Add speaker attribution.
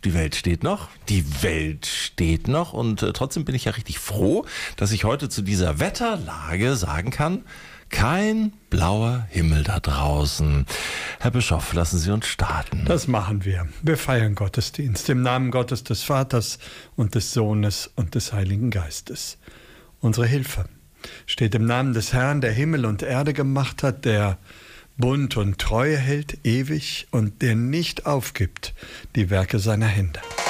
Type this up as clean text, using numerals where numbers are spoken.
Speaker 1: die Welt steht noch. Die Welt steht noch. Und trotzdem bin ich ja richtig froh, dass ich heute zu dieser Wetterlage sagen kann, kein blauer Himmel da draußen. Herr Bischof, lassen Sie uns starten.
Speaker 2: Das machen wir. Wir feiern Gottesdienst im Namen Gottes des Vaters und des Sohnes und des Heiligen Geistes. Unsere Hilfe steht im Namen des Herrn, der Himmel und Erde gemacht hat, der Bund und Treue hält ewig und der nicht aufgibt die Werke seiner Hände.